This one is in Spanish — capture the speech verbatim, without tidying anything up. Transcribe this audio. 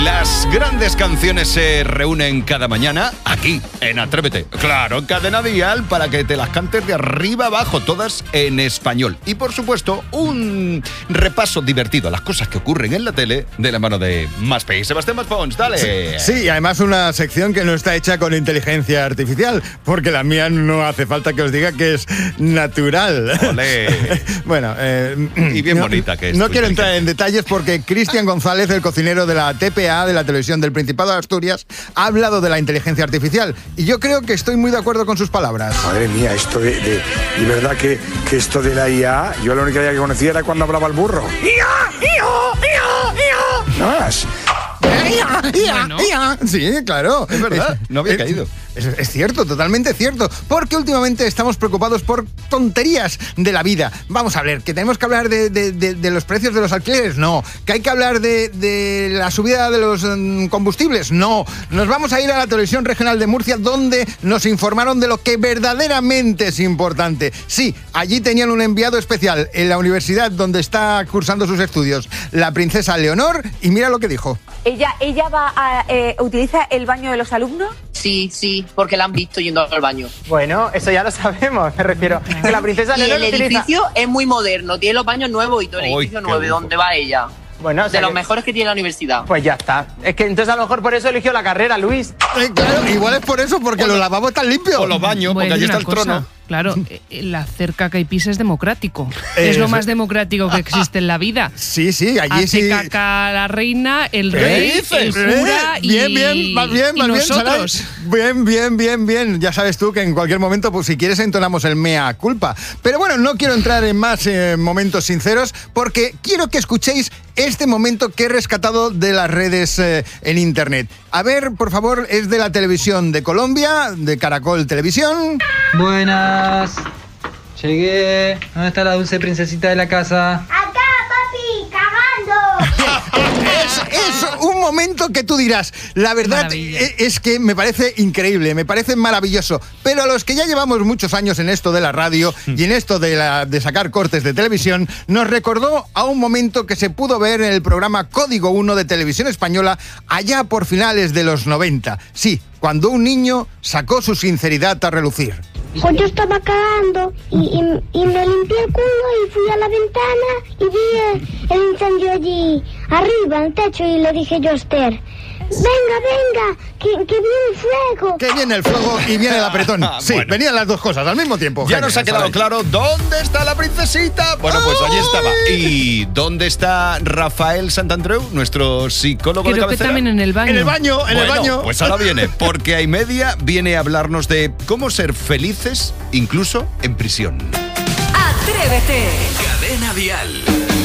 Las grandes canciones se reúnen cada mañana aquí, en Atrévete. Claro, en Cadena Dial, para que te las cantes de arriba abajo, todas en español. Y por supuesto, un repaso divertido a las cosas que ocurren en la tele de la mano de Maspi. Sebastián Maspons, dale. Sí, y además una sección que no está hecha con inteligencia artificial, porque la mía no hace falta que os diga que es natural. Olé. Bueno, eh, y bien no, bonita que es. No quiero entrar en detalles porque Cristian González, el cocinero de la T P A, de la televisión del Principado de Asturias, ha hablado de la inteligencia artificial y yo creo que estoy muy de acuerdo con sus palabras. Madre mía, esto de, de, de verdad que, que esto de la I A, yo la única I A que conocía era cuando hablaba el burro. ¡I A! ¡I A! ¡I A! ¡I A! Nada más. ¡Ia, ia, ia! Sí, claro. Es verdad, no había es, caído. Es, es cierto, totalmente cierto. Porque últimamente estamos preocupados por tonterías de la vida. Vamos a ver, que tenemos que hablar de, de, de, de los precios de los alquileres, no. Que hay que hablar de, de la subida de los um, combustibles, no. Nos vamos a ir a la televisión regional de Murcia, donde nos informaron de lo que verdaderamente es importante. Sí, allí tenían un enviado especial en la universidad donde está cursando sus estudios, la princesa Leonor, y mira lo que dijo. ¿Ella, ella va a, eh, utiliza el baño de los alumnos? Sí, sí, porque la han visto yendo al baño. Bueno, eso ya lo sabemos, me refiero. Que la princesa Y Leonor el utiliza... edificio es muy moderno, tiene los baños nuevos y todo el Uy, edificio qué nuevo. ¿De lujo. dónde va ella? Bueno, o De sea los que- mejores que tiene la universidad. Pues ya está. Es que entonces a lo mejor por eso eligió la carrera, Luis. Eh, claro, igual es por eso, porque los lavabos están limpios. O los baños, porque Bueno, allí está una el cosa, trono. Claro, eh, la cerca que hay pis es democrático. Eh, es lo eso- más democrático que existe en la vida. Sí, sí, allí Hace sí. caca la reina, el ¿Qué rey, dices? el cura ¿Eh? y, Bien, bien, más bien, y más bien, nosotros. Saray. Bien, bien, bien, bien. Ya sabes tú que en cualquier momento, pues si quieres, entonamos el mea culpa. Pero bueno, no quiero entrar en más eh, momentos sinceros, porque quiero que escuchéis este momento que he rescatado de las redes eh, en internet. A ver, por favor, es de la televisión de Colombia, de Caracol Televisión. Buenas. Llegué. ¿Dónde está la dulce princesita de la casa? ¡Acá, papi! ¡Cagando! Es, es un momento que tú dirás, la verdad Maravilla. e- es que me parece increíble, me parece maravilloso, pero a los que ya llevamos muchos años en esto de la radio y en esto de, la, de sacar cortes de televisión, nos recordó a un momento que se pudo ver en el programa Código uno de Televisión Española allá por finales de los noventa. Sí, cuando un niño sacó su sinceridad a relucir. Pues yo estaba cagando y, y, y me limpié el culo y fui a la ventana y vi el, el incendio allí arriba, en el techo, y le dije yo a Esther, venga, venga, que, que viene el fuego. Que viene el fuego y viene el apretón. Sí, Bueno. venían las dos cosas al mismo tiempo. Ya Jaime, nos ha quedado Saray. claro dónde está la princesita. Bueno, pues allí estaba. ¿Y dónde está Rafael Santandreu, nuestro psicólogo de Creo que cabecera? también en el baño. En el baño, en el Bueno, baño. pues ahora viene, porque hay media, viene a hablarnos de cómo ser felices, incluso en prisión. Atrévete. Cadena Dial.